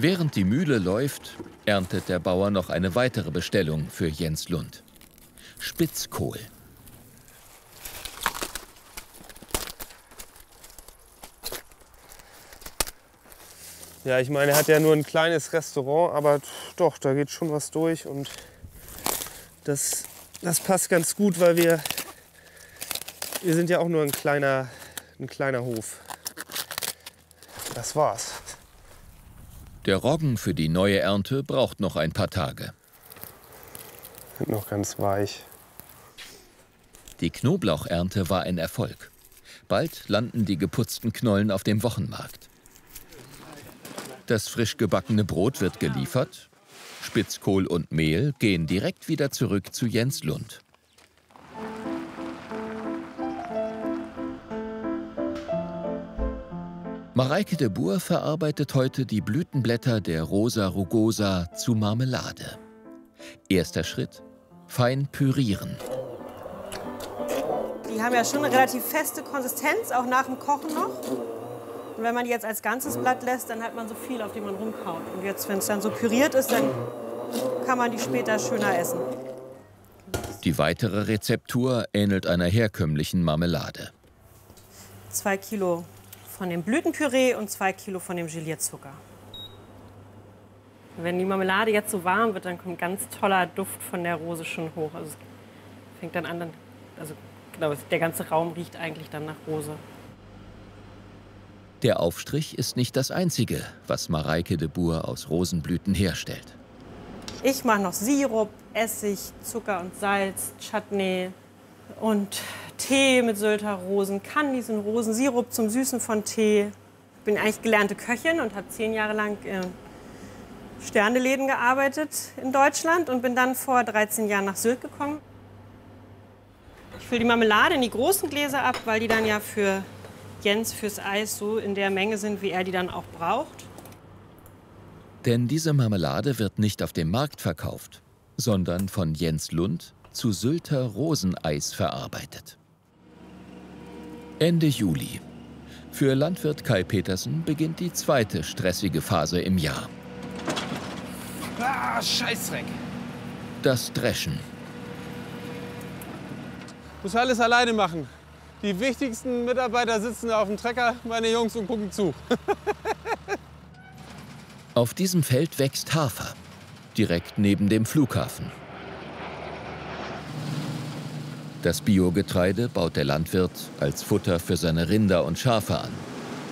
Während die Mühle läuft, erntet der Bauer noch eine weitere Bestellung für Jens Lund: Spitzkohl. Ja, ich meine, er hat ja nur ein kleines Restaurant, aber doch, da geht schon was durch. Und das passt ganz gut, weil wir sind ja auch nur ein kleiner Hof. Das war's. Der Roggen für die neue Ernte braucht noch ein paar Tage. Sind noch ganz weich. Die Knoblauchernte war ein Erfolg. Bald landen die geputzten Knollen auf dem Wochenmarkt. Das frisch gebackene Brot wird geliefert. Spitzkohl und Mehl gehen direkt wieder zurück zu Jens Lund. Mareike de Boer verarbeitet heute die Blütenblätter der Rosa rugosa zu Marmelade. Erster Schritt: fein pürieren. Die haben ja schon eine relativ feste Konsistenz, auch nach dem Kochen noch. Und wenn man die jetzt als ganzes Blatt lässt, dann hat man so viel, auf dem man rumkaut. Und jetzt, wenn es dann so püriert ist, dann kann man die später schöner essen. Die weitere Rezeptur ähnelt einer herkömmlichen Marmelade. 2 Kilo von dem Blütenpüree und 2 Kilo von dem Gelierzucker. Wenn die Marmelade jetzt so warm wird, dann kommt ganz toller Duft von der Rose schon hoch. Also es fängt dann an, genau, der ganze Raum riecht eigentlich dann nach Rose. Der Aufstrich ist nicht das einzige, was Mareike de Boer aus Rosenblüten herstellt. Ich mache noch Sirup, Essig, Zucker und Salz, Chutney und Tee mit Sylter Rosen, Candies und Rosensirup zum Süßen von Tee. Ich bin eigentlich gelernte Köchin und habe 10 Jahre lang in Sterneläden gearbeitet in Deutschland und bin dann vor 13 Jahren nach Sylt gekommen. Ich fülle die Marmelade in die großen Gläser ab, weil die dann ja für Jens fürs Eis so in der Menge sind, wie er die dann auch braucht. Denn diese Marmelade wird nicht auf dem Markt verkauft, sondern von Jens Lund zu Sylter Roseneis verarbeitet. Ende Juli. Für Landwirt Kai Petersen beginnt die zweite stressige Phase im Jahr. Ah, Scheißdreck. Das Dreschen. Muss alles alleine machen. Die wichtigsten Mitarbeiter sitzen auf dem Trecker, meine Jungs, und gucken zu. Auf diesem Feld wächst Hafer, direkt neben dem Flughafen. Das Biogetreide baut der Landwirt als Futter für seine Rinder und Schafe an.